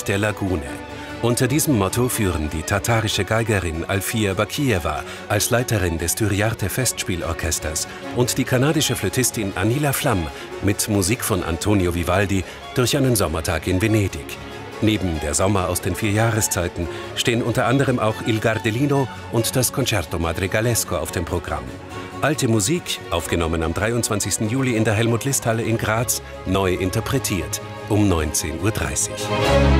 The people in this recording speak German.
Lied der Lagune. Unter diesem Motto führen die tatarische Geigerin Alfia Bakijewa als Leiterin des Thyriarte Festspielorchesters und die kanadische Flötistin Anila Flamm mit Musik von Antonio Vivaldi durch einen Sommertag in Venedig. Neben der Sommer aus den 4 Jahreszeiten stehen unter anderem auch Il Gardelino und das Concerto Madrigalesco auf dem Programm. Alte Musik, aufgenommen am 23. Juli in der Helmut-List-Halle in Graz, neu interpretiert um 19:30 Uhr.